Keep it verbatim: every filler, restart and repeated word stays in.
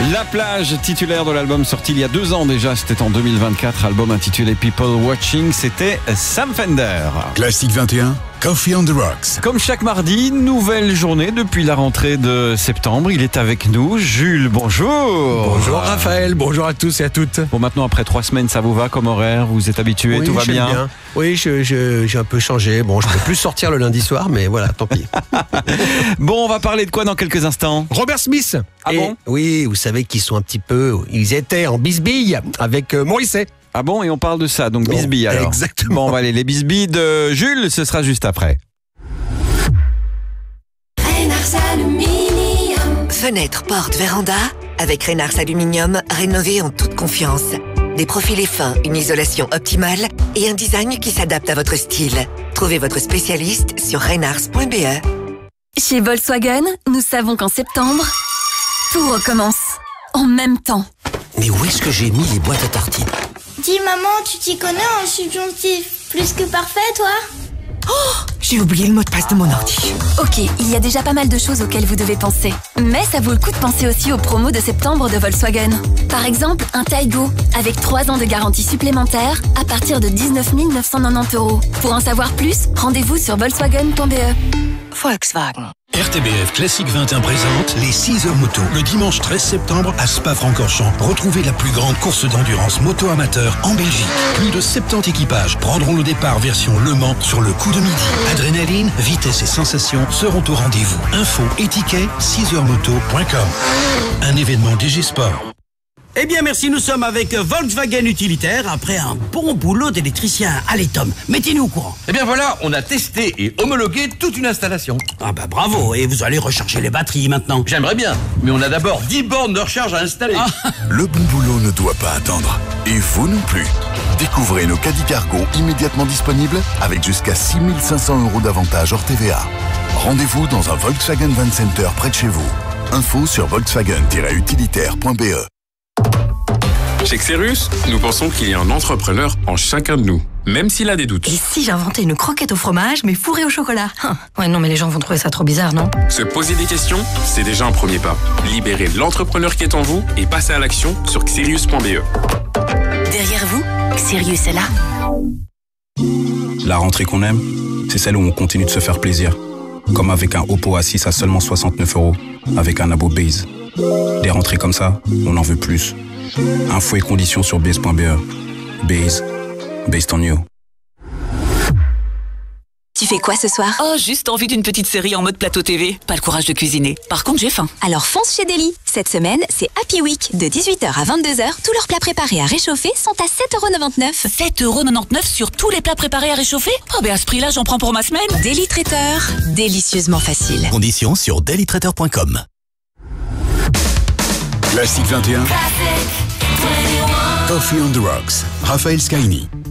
La plage, titulaire de l'album sorti il y a deux ans déjà, c'était en deux mille vingt-quatre, album intitulé People Watching, c'était Sam Fender. Classique vingt et un, Coffee on the Rocks. Comme chaque mardi, nouvelle journée depuis la rentrée de septembre, il est avec nous. Jules, bonjour. Bonjour Raphaël, bonjour à tous et à toutes. Bon, maintenant après trois semaines, ça vous va comme horaire? Vous êtes habitué, oui, tout va j'aime bien, bien. Oui, je, je, j'ai un peu changé. Bon, je peux plus sortir le lundi soir, mais voilà, tant pis. Bon, on va parler de quoi dans quelques instants? Robert Smith. Ah et, bon? Oui, vous savez qu'ils sont un petit peu... Ils étaient en bisbille avec euh, Morrissey. Ah bon, et on parle de ça, donc bisbille alors. Exactement. Bon, bah, allez, les bisbilles de Jules, ce sera juste après. Fenêtre, porte, véranda, avec Reynars Aluminium, rénové en toute confiance. Des profilés fins, une isolation optimale et un design qui s'adapte à votre style. Trouvez votre spécialiste sur reynars point b e. Chez Volkswagen, nous savons qu'en septembre, tout recommence. En même temps. Mais où est-ce que j'ai mis les boîtes à tartines? Dis maman, tu t'y connais en subjonctif plus que parfait, toi? Oh, j'ai oublié le mot de passe de mon ordi. Ok, il y a déjà pas mal de choses auxquelles vous devez penser. Mais ça vaut le coup de penser aussi aux promos de septembre de Volkswagen. Par exemple, un Taigo, avec trois ans de garantie supplémentaire, à partir de dix-neuf mille neuf cent quatre-vingt-dix euros. Pour en savoir plus, rendez-vous sur volkswagen point b e. Volkswagen. R T B F Classique vingt et un présente les six heures moto. Le dimanche treize septembre à Spa-Francorchamps. Retrouvez la plus grande course d'endurance moto amateur en Belgique. Plus de soixante-dix équipages prendront le départ version Le Mans sur le coup de midi. Adrénaline, vitesse et sensations seront au rendez-vous. Info et tickets six heures moto point com. Un événement D G Sport. Eh bien merci, nous sommes avec Volkswagen Utilitaire après un bon boulot d'électricien. Allez Tom, mettez-nous au courant. Eh bien voilà, on a testé et homologué toute une installation. Ah bah bravo, et vous allez recharger les batteries maintenant. J'aimerais bien, mais on a d'abord dix bornes de recharge à installer. Ah. Le bon boulot ne doit pas attendre. Et vous non plus. Découvrez nos caddies cargo immédiatement disponibles avec jusqu'à six mille cinq cents euros d'avantage hors T V A. Rendez-vous dans un Volkswagen Van Center près de chez vous. Info sur volkswagen tiret utilitaire point b e. Chez Xerus, nous pensons qu'il y a un entrepreneur en chacun de nous, même s'il a des doutes. Et si j'inventais une croquette au fromage, mais fourrée au chocolat? Hum. Ouais, non, mais les gens vont trouver ça trop bizarre, non? Se poser des questions, c'est déjà un premier pas. Libérez l'entrepreneur qui est en vous et passez à l'action sur xerius point b e. Derrière vous, Xerius est là. La rentrée qu'on aime, c'est celle où on continue de se faire plaisir. Comme avec un Oppo A six à seulement soixante-neuf euros, avec un abo Base. Des rentrées comme ça, on en veut plus. Infos et conditions sur base point b e. Base, based on you. Tu fais quoi ce soir? Oh, juste envie d'une petite série en mode plateau T V. Pas le courage de cuisiner. Par contre, j'ai faim. Alors fonce chez Deli. Cette semaine, c'est Happy Week. De dix-huit heures à vingt-deux heures, tous leurs plats préparés à réchauffer sont à sept euros quatre-vingt-dix-neuf. sept euros quatre-vingt-dix-neuf sur tous les plats préparés à réchauffer? Oh, ben à ce prix-là, j'en prends pour ma semaine. Deli Traiteur, délicieusement facile. Conditions sur deli traiteur point com. Classique vingt et un, Coffee on the Rocks. Raphaël Scaini.